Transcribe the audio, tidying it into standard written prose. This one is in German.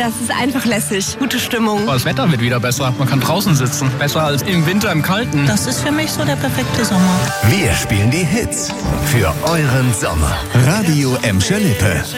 es ist einfach lässig. Gute Stimmung. Das Wetter wird wieder besser. Man kann draußen sitzen. Besser als im Winter im Kalten. Das ist für mich so der perfekte Sommer. Wir spielen die Hits für euren Sommer. Radio Emscher Lippe.